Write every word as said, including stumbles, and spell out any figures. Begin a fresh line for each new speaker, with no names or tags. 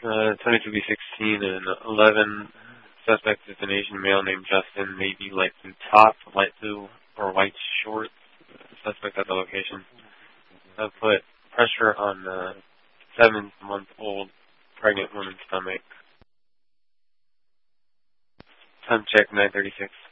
Uh, twenty-two B sixteen and eleven. Suspect is an Asian male named Justin, navy light blue top, light blue or white shorts. Suspect at the location. I've put pressure on the seven-month-old pregnant woman's stomach. Time check nine thirty-six.